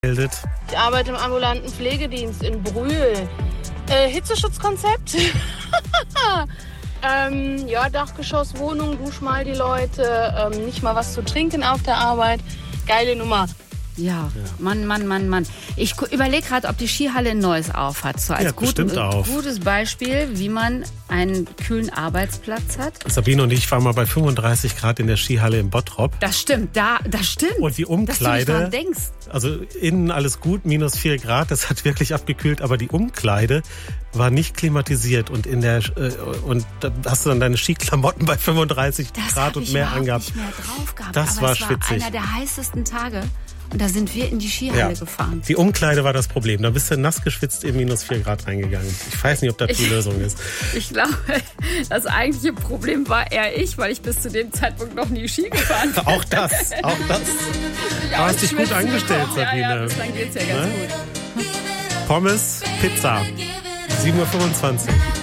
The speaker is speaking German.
Ich arbeite im ambulanten Pflegedienst in Brühl. Hitzeschutzkonzept. Dachgeschosswohnung, dusch mal die Leute, nicht mal was zu trinken auf der Arbeit. Geile Nummer. Ja, Mann. Ich überlege gerade, ob die Skihalle ein neues auf hat. So als gutes Beispiel, wie man einen kühlen Arbeitsplatz hat. Sabine und ich waren mal bei 35 Grad in der Skihalle in Bottrop. Das stimmt, das stimmt. Und die Umkleide, dass du nicht dran denkst. Also innen alles gut, minus 4 Grad, das hat wirklich abgekühlt, aber die Umkleide war nicht klimatisiert und und da hast du dann deine Skiklamotten bei 35 Grad und mehr angehabt. Nicht mehr drauf gehabt. Das aber war es schwitzig. War einer der heißesten Tage. Und da sind wir in die Skihalle gefahren. Die Umkleide war das Problem. Da bist du nass geschwitzt in minus 4 Grad reingegangen. Ich weiß nicht, ob das die Lösung ist. Ich glaube, das eigentliche Problem war eher ich, weil ich bis zu dem Zeitpunkt noch nie Ski gefahren bin. Auch das. Du hast dich gut angestellt, Sabine. Ja, dann geht's ja ganz gut. Pommes, Pizza. 7:25 Uhr.